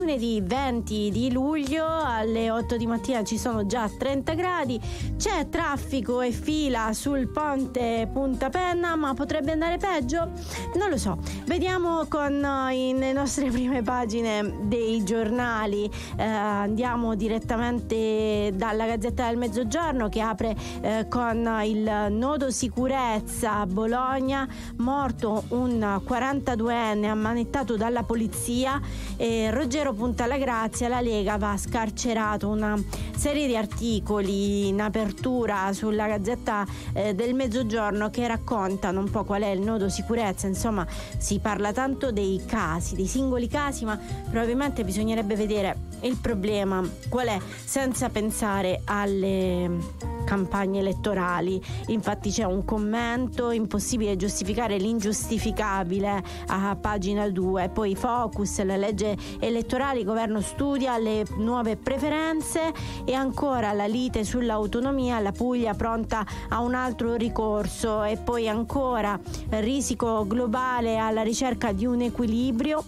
Lunedì 20 di luglio alle 8 di mattina ci sono già 30 gradi, c'è traffico e fila sul ponte Punta Penna, ma potrebbe andare peggio? Non lo so, vediamo con le nostre prime pagine dei giornali. Andiamo direttamente dalla Gazzetta del Mezzogiorno, che apre con il nodo sicurezza a Bologna, morto un 42enne ammanettato dalla polizia, e Ruggero punta alla grazia, la Lega va scarcerato. Una serie di articoli in apertura sulla Gazzetta del Mezzogiorno che raccontano un po' qual è il nodo sicurezza. Insomma, si parla tanto dei casi, dei singoli casi, ma probabilmente bisognerebbe vedere il problema qual è, senza pensare alle campagne elettorali. Infatti c'è un commento: impossibile giustificare l'ingiustificabile, a pagina 2. Poi Focus, la legge elettorale, il governo studia le nuove preferenze, e ancora la lite sull'autonomia, la Puglia pronta a un altro ricorso, e poi ancora risico globale alla ricerca di un equilibrio.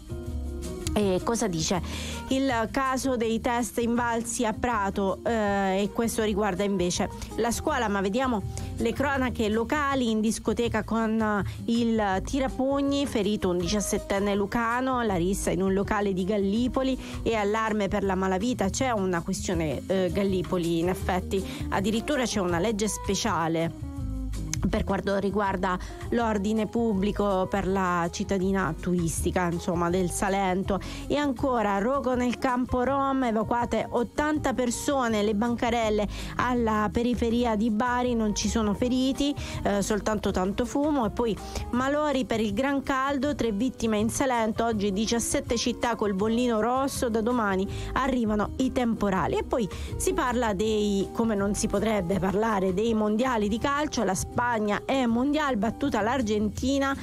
E cosa dice? Il caso dei test invalsi a Prato, e questo riguarda invece la scuola, ma vediamo le cronache locali. In discoteca con il tirapugni, ferito un 17enne lucano, la rissa in un locale di Gallipoli e allarme per la malavita. C'è una questione Gallipoli, in effetti addirittura c'è una legge speciale per quanto riguarda l'ordine pubblico per la cittadina turistica, insomma, del Salento. E ancora rogo nel campo Rom, evacuate 80 persone, le bancarelle alla periferia di Bari, non ci sono feriti, soltanto tanto fumo. E poi malori per il gran caldo, 3 vittime in Salento, oggi 17 città col bollino rosso, da domani arrivano i temporali. E poi si parla dei, come non si potrebbe parlare, dei mondiali di calcio. La Spagna è mondiale, battuta l'Argentina,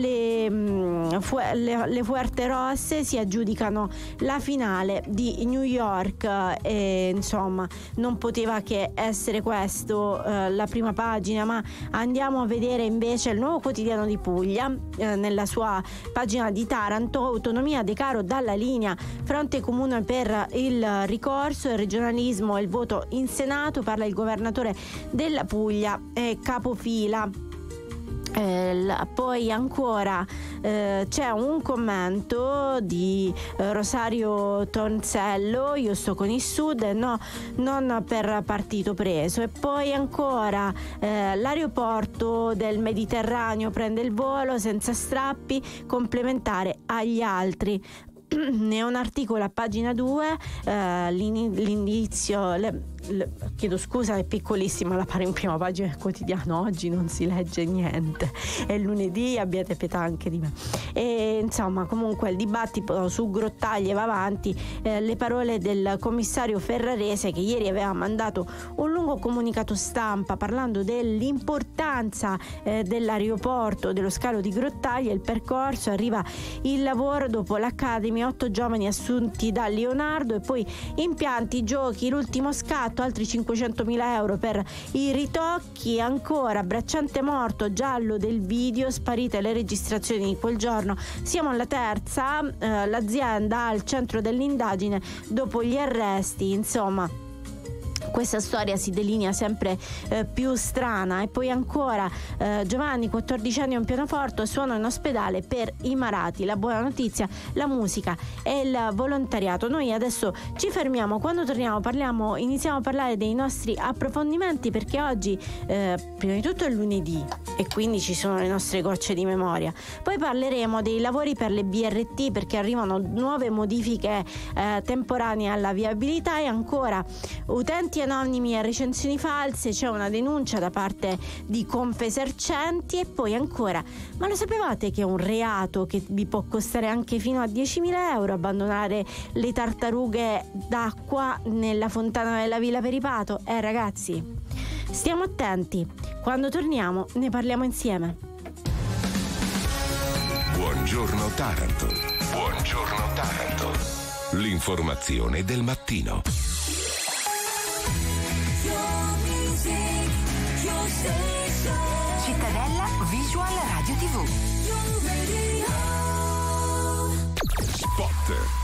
le Fuerterosse si aggiudicano la finale di New York, e insomma non poteva che essere questo la prima pagina. Ma andiamo a vedere invece il Nuovo Quotidiano di Puglia, nella sua pagina di Taranto: autonomia, Decaro dalla linea, fronte comune per il ricorso, il regionalismo e il voto in Senato, parla il governatore della Puglia, capofila. Poi ancora c'è un commento di Rosario Tonzello: io sto con il Sud, no, non per partito preso. E poi ancora l'aeroporto del Mediterraneo prende il volo senza strappi, complementare agli altri. Ne è un articolo a pagina 2, l'indizio, chiedo scusa, è piccolissima, la pare in prima pagina del quotidiano. Oggi non si legge niente, è lunedì, abbiate pietà anche di me. E insomma, comunque il dibattito su Grottaglie va avanti. Le parole del commissario Ferrarese, che ieri aveva mandato un lungo comunicato stampa parlando dell'importanza dell'aeroporto, dello scalo di Grottaglie. Il percorso: arriva il lavoro dopo l'Academy, 8 giovani assunti da Leonardo, e poi impianti, giochi, l'ultimo scatto, altri 500.000 euro per i ritocchi. Ancora bracciante morto, giallo del video, sparite le registrazioni di quel giorno. Siamo alla terza, l'azienda al centro dell'indagine dopo gli arresti. Insomma, questa storia si delinea sempre più strana. E poi ancora Giovanni, 14 anni, un pianoforte, suona in ospedale per i malati. La buona notizia: la musica e il volontariato. Noi adesso ci fermiamo, quando torniamo iniziamo a parlare dei nostri approfondimenti, perché oggi prima di tutto è lunedì e quindi ci sono le nostre gocce di memoria. Poi parleremo dei lavori per le BRT, perché arrivano nuove modifiche temporanee alla viabilità. E ancora utenti anonimi e recensioni false, c'è una denuncia da parte di Confesercenti. E poi ancora: ma lo sapevate che è un reato che vi può costare anche fino a 10.000 euro abbandonare le tartarughe d'acqua nella fontana della Villa Peripato? Ragazzi, stiamo attenti, quando torniamo ne parliamo insieme. Buongiorno Taranto. Buongiorno Taranto. L'informazione del mattino. Cittadella Visual Radio TV. Spot.